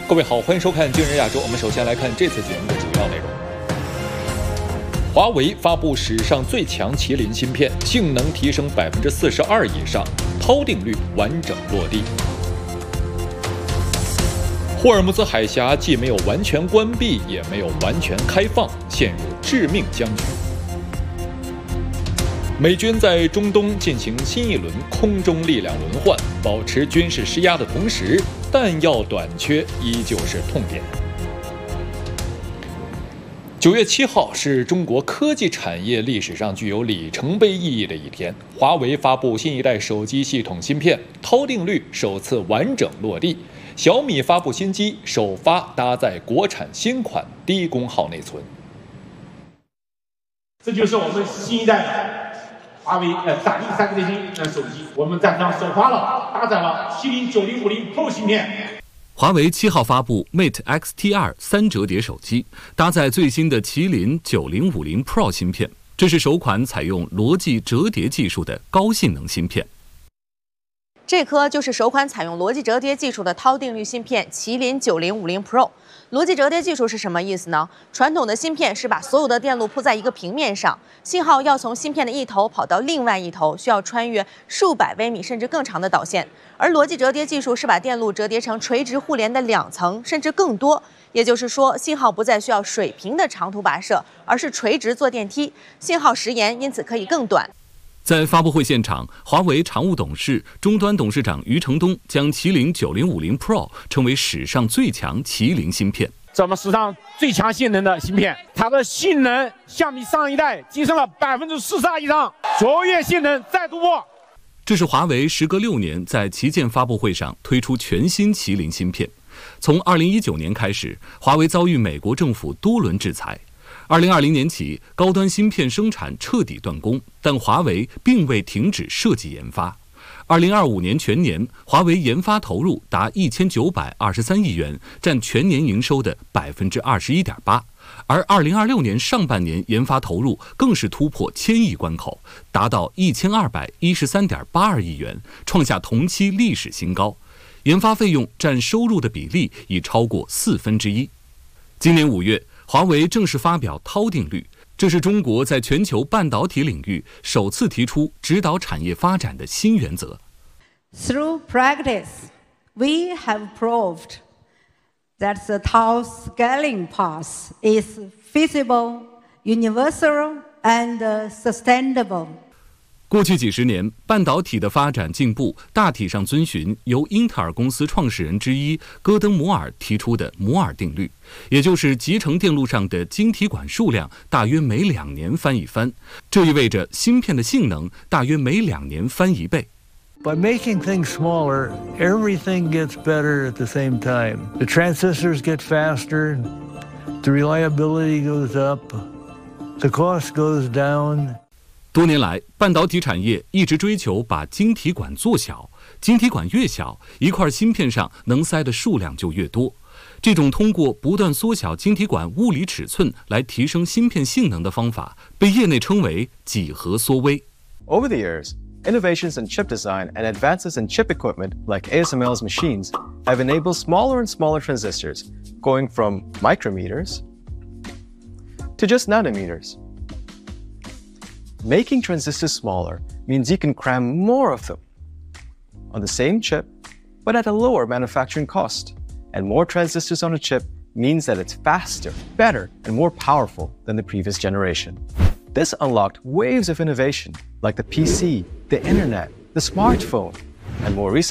各位好，欢迎收看《今日亚洲》。我们首先来看这次节目的主要内容。华为发布史上最强麒麟芯片，性能提升42%以上，涛定律完整落地。霍尔木兹海峡既没有完全关闭，也没有完全开放，陷入致命僵局。美军在中东进行新一轮空中力量轮换，保持军事施压的同时，弹药短缺依旧是痛点。9月7号是中国科技产业历史上具有里程碑意义的一天，华为发布新一代手机系统芯片，涛定律首次完整落地；小米发布新机，首发搭载国产新款低功耗内存。 这就是我们新一代的华为闪力3颗星手机，我们在上首发了，搭载了麒麟9050 Pro 芯片。 华为7号发布 Mate X-T2 3折叠手机，搭载最新的麒麟9050 Pro 芯片，这是首款采用逻辑折叠技术的高性能芯片。 这颗就是首款采用逻辑折叠技术的涛定律芯片麒麟9050 Pro。逻辑折叠技术是什么意思呢？传统的芯片是把所有的电路铺在一个平面上，信号要从芯片的一头跑到另外一头，需要穿越数百微米甚至更长的导线。而逻辑折叠技术是把电路折叠成垂直互联的2层甚至更多，也就是说，信号不再需要水平的长途跋涉，而是垂直坐电梯，信号时延因此可以更短。 在发布会现场，华为常务董事、终端董事长余承东将麒麟9050 Pro 称为史上最强麒麟芯片。 咱们史上最强性能的芯片，它的性能相比上一代提升了42%以上，卓越性能再突破。 这是华为时隔6年在旗舰发布会上推出全新麒麟芯片。从2019年开始，华为遭遇美国政府多轮制裁。2020年起，高端芯片生产彻底断供，但华为并未停止设计研发。2025年全年，华为研发投入达1923亿元，占全年营收的21.8%。而2026年上半年研发投入更是突破1000亿关口，达到1213.82亿元，创下同期历史新高。研发费用占收入的比例已超过1/4。今年5月，华为正式发表涛定律，这是中国在全球半导体领域首次提出指导产业发展的新原则。 Through practice, we have proved that the Tau scaling path is feasible, universal, and sustainable. 过去几十年，半导体的发展进步大体上遵循由英特尔公司创始人之一戈登·摩尔提出的摩尔定律，也就是集成电路上的晶体管数量大约每2年翻一番，这意味着芯片的性能大约每2年翻1倍。 By making things smaller, everything gets better at the same time. The transistors get faster, the reliability goes up, the cost goes down. 多年来，半导体产业一直追求把晶体管做小，晶体管越小，一块芯片上能塞的数量就越多。这种通过不断缩小晶体管物理尺寸来提升芯片性能的方法，被业内称为几何缩微。 Over the years, innovations in chip design and advances in chip equipment like ASML's machines have enabled smaller and smaller transistors, going from micrometers to just nanometers. Making transistors smaller means you can cram more of them on the same chip, but at a lower manufacturing cost. And more transistors on a chip means that it's faster, better, and more powerful than the previous generation. This unlocked waves of innovation like the PC, the internet, the smartphone, and more recently,